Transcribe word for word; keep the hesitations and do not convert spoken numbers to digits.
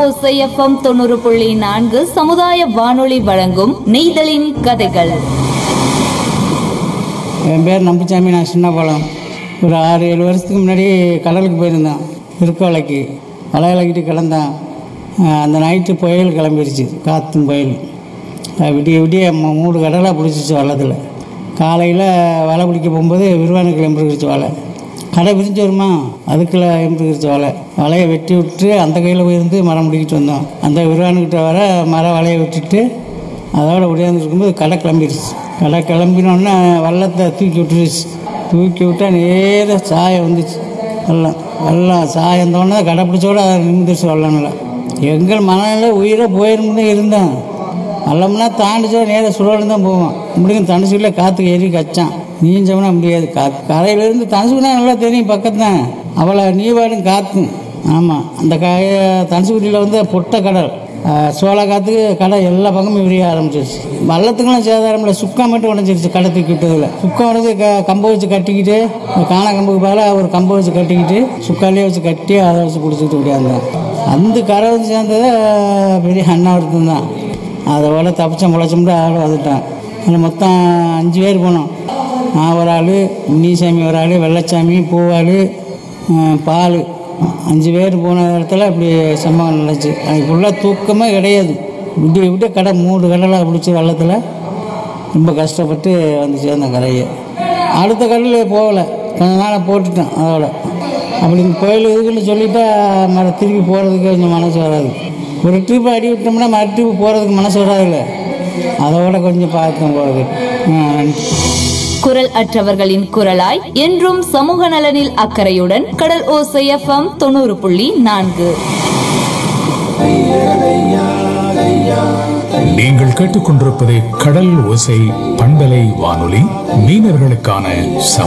ஓசை எஃப்எம் தொண்ணூறு புள்ளி நான்கு சமுதாய வானொலி வழங்கும் நெய்தலின் கதைகள். என் பேர் நம்பிச்சாமி. நான் சின்ன பழம் ஒரு ஆறு ஏழு வருஷத்துக்கு முன்னாடி கடலுக்கு போயிருந்தேன். திருக்கோலைக்கு வலை விளக்கிட்டு கிடந்தேன். அந்த நைட்டு புயல் கிளம்பிடுச்சு, காற்றும் புயல். விடிய விடிய மூணு கடலாக பிடிச்சிச்சு வள்ளத்தில். காலையில் வலை பிடிக்க போகும்போது விரிவான கிளம்பிருச்சு வலை. கடை பிரிஞ்சு வருமா, அதுக்குள்ள எம்பிருச்சு வலை. வலையை வெட்டி விட்டு அந்த கையில் போயிருந்து மரம் முடிக்கிட்டு வந்தோம். அந்த விரிவானுக்கிட்ட வர மர வலையை விட்டுட்டு அதோட ஒடியாந்துருக்கும்போது கடை கிளம்பிடுச்சு. கடை கிளம்பினோடனே வள்ளத்தை தூக்கி விட்டுருச்சு. தூக்கி விட்டால் நேராக சாயம் வந்துச்சு. வெள்ளம் வெள்ளம் சாயந்தோடனே கடை பிடிச்சோட அதை நிமிந்துச்சு. வெள்ளம்ல எங்கள் மனநில உயிரை போயிருந்தே இருந்தேன். வெள்ளம்னா தாண்டிச்சோட நேராக சுழலும் தான் போவோம். முடியும் தனுசுக்குள்ளே காற்றுக்கு ஏறி கச்சான். நீஞ்சோம்னா முடியாது. கா கரையிலேருந்து தனுசுக்குனா நல்லா தெரியும், பக்கத்தான். அவளை நீவாடும் காற்றும். ஆமாம், அந்த காய தனுசுக்குடியில் வந்து பொட்டை கடல். சோள காற்றுக்கு கடை எல்லா பக்கமும் விரிய ஆரம்பிச்சிருச்சு. வள்ளத்துக்கெல்லாம் சேதாரமில்ல, சுக்கா மட்டும் உடஞ்சிருச்சு. கடை தூக்கி விட்டதில் சுக்கம் உடஞ்சி க கம்பை வச்சு கட்டிக்கிட்டு, காணா கம்புக்கு பதிலாக ஒரு கம்பை வச்சு கட்டிக்கிட்டு சுக்காலேயே வச்சு கட்டி அதை வச்சு பிடிச்சிக்கிட்டு விடியாந்தேன். அந்த கரை வந்து சேர்ந்தது பெரிய அண்ணாவிரத்தம் தான். அதோட தப்பிச்சம் முளைச்சோம்ட்டு ஆள் வந்துட்டான். அதில் மொத்தம் அஞ்சு பேர் போனோம். நான் ஒரு ஆள், முனிசாமி ஒரு ஆள், வெள்ளச்சாமி, பூவாள், பால், அஞ்சு பேர் போன இடத்துல இப்படி சம்பவம் நடந்துச்சு. அது ஃபுல்லாக தூக்கமே கிடையாது. விட்டு விட்டு கடை மூணு கடலாக பிடிச்சி வெள்ளத்தில் ரொம்ப கஷ்டப்பட்டு வந்து சேர்ந்த கரையை. அடுத்த கடலில் போகலை, கொஞ்ச நாள் போட்டுட்டேன். அதோட அப்படி கோயில் இதுக்குன்னு சொல்லிட்டா மறு திருப்பி போகிறதுக்கு கொஞ்சம் மனசு வராது. ஒரு ட்ரிப்பு அடி விட்டோம்னா மறு ட்ரிப்பு போகிறதுக்கு மனசு வராதுல்ல, அதோட கொஞ்சம் பார்த்தோம் போகிறது. நன்றி. குரல் அற்றவர்களின் குரலாய் என்றும் சமூக நலனில் அக்கறையுடன் கடல் ஓசை எஃப்எம் தொண்ணூறு புள்ளி நான்கு. நீங்கள் கேட்டுக்கொண்டிருப்பது கடல் ஓசை பண்பலை வானொலி, மீனவர்களுக்கான